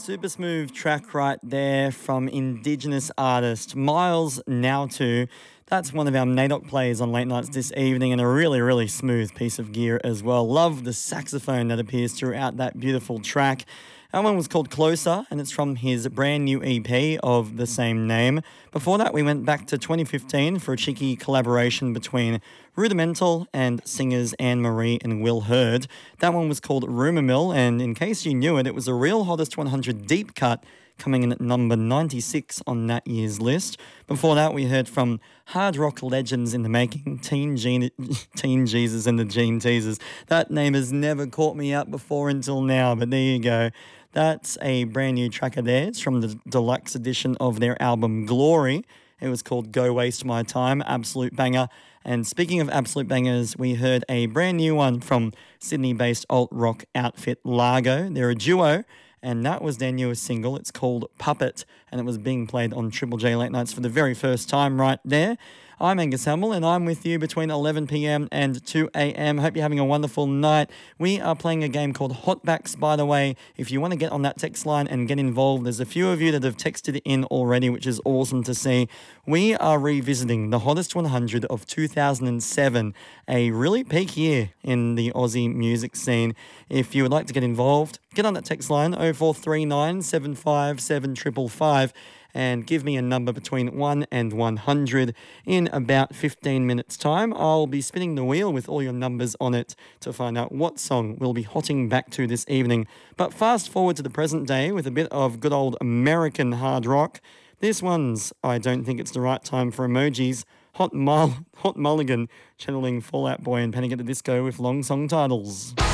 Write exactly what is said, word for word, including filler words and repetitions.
Super smooth track right there from Indigenous artist Miles Nautu. That's one of our NAIDOC plays on late nights this evening, and a really, really smooth piece of gear as well. Love the saxophone that appears throughout that beautiful track. That one was called Closer, and it's from his brand new E P of the same name. Before that, we went back to twenty fifteen for a cheeky collaboration between Rudimental and singers Anne-Marie and Will Hurd. That one was called Rumour Mill, and in case you knew it, it was a real Hottest one hundred deep cut, coming in at number ninety-six on that year's list. Before that, we heard from hard rock legends in the making, Teen, Gene- Teen Jesus and the Gene Teasers. That name has never caught me out before until now, but there you go. That's a brand new track of theirs from the deluxe edition of their album Glory. It was called Go Waste My Time, absolute banger. And speaking of absolute bangers, we heard a brand new one from Sydney-based alt-rock outfit Largo. They're a duo, and that was their newest single. It's called Puppet, and it was being played on Triple J Late Nights for the very first time right there. I'm Angus Hamill, and I'm with you between eleven p.m. and two a.m. Hope you're having a wonderful night. We are playing a game called Hotbacks, by the way. If you want to get on that text line and get involved, there's a few of you that have texted in already, which is awesome to see. We are revisiting the Hottest one hundred of two thousand seven, a really peak year in the Aussie music scene. If you would like to get involved, get on that text line oh four three nine, seven five seven, five five five and give me a number between one and one hundred. In about fifteen minutes' time, I'll be spinning the wheel with all your numbers on it to find out what song we'll be hotting back to this evening. But fast forward to the present day with a bit of good old American hard rock. This one's I Don't Think It's the Right Time for Emojis. Hot, Mul- Hot Mulligan channeling Fall Out Boy and Panic at the Disco with long song titles.